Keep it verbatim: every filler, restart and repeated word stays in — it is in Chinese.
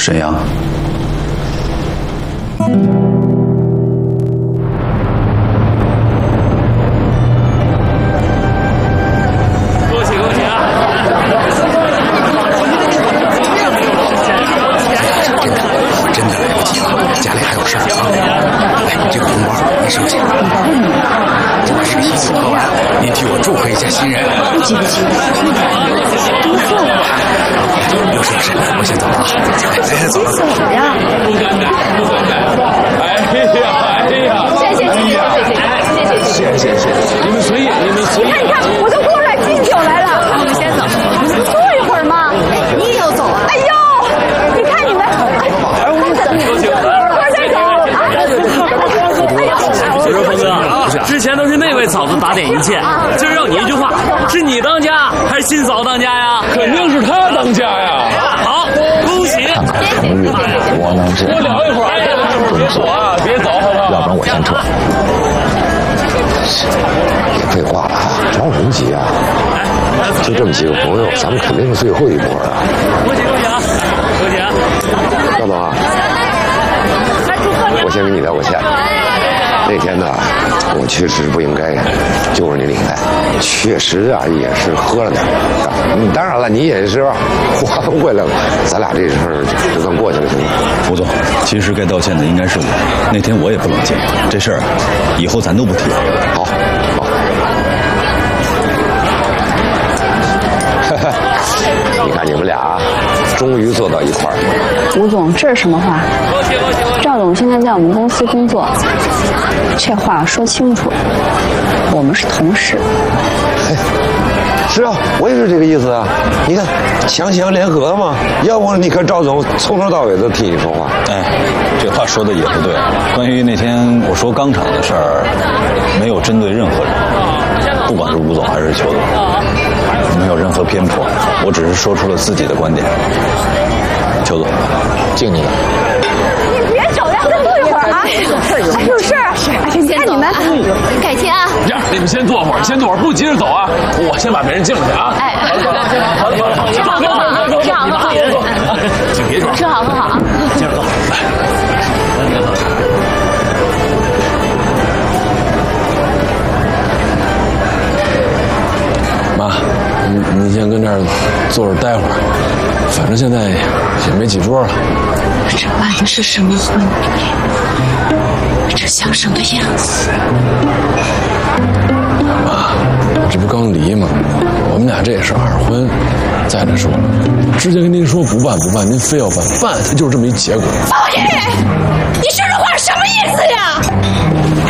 沈阳。 恭喜恭喜啊！ 真的来不及了，家里还有事儿啊！哎，这个红包您收下。这个事情做完，您替我祝贺一下新人。 不急不急，多做了。 有事有事，我先走了啊！哎，走了走了。 呀！ 哎呀哎呀！ 谢谢谢谢谢谢谢谢谢谢！ 你们随意，你们随意。 你看你看，我都过来敬酒来了。我们先走，你们坐一会儿嘛。你也要走啊？哎呦，你看你们，哎，我等你们，一会儿再走啊。 我说峰哥，之前都是那位嫂子打点一切，今儿让你一句话，是你当家还是新嫂当家呀？肯定是他当家呀！好，恭喜！ 我能这多聊一会儿，别走啊，别走，好不好？ 要不然我先撤。别废话了啊，着什么急啊？就这么几个朋友，咱们肯定是最后一波啊！ 恭喜恭喜啊！恭喜啊！ 赵总啊，我先给你道个歉。那天呢，我确实不应该揪着你领带，确实啊也是喝了点。嗯，当然了，你也是还回来了，咱俩这事儿就算过去了，行吗？ 胡总，其实该道歉的应该是我，那天我也不冷静，这事儿以后咱都不提了。 好，好。你看你们俩终于坐到一块儿了。 吴总，这是什么话？赵总现在在我们公司工作，这话说清楚，我们是同事。 哎，是啊，我也是这个意思啊。你看，强强联合嘛，要不你看赵总从头到尾都替你说话。 哎，这话说的也不对。关于那天我说钢厂的事儿，没有针对任何人，不管是吴总还是邱总，没有任何偏颇，我只是说出了自己的观点。邱总，敬你了。 你别走呀，再坐一会儿啊！哎，有事儿，看你们，改天啊。 呀，你们先坐会儿，先坐会儿，不急着走啊！我先把别人敬出去啊！ 哎，好，吃好喝好啊，吃好喝好， 请别说， 吃好喝好啊！ 接着坐。 妈，你你先跟这儿坐着待会儿，反正现在也没几桌了。 这办的是什么婚礼？这像什么样子？ 妈，这不刚离吗？我们俩这也是二婚。再者说，之前跟您说不办不办，您非要办，办它就是这么一结果。 包爷，你说这话是